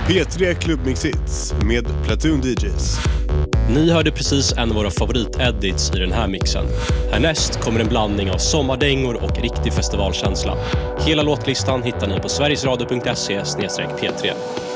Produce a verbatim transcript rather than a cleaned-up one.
P tre Clubmix Hits med Platoon D Js. Ni hörde precis en av våra favorit-edits i den här mixen. Härnäst kommer en blandning av sommardängor och riktig festivalkänsla. Hela låtlistan hittar ni på sverigesradio punkt se slash p tre.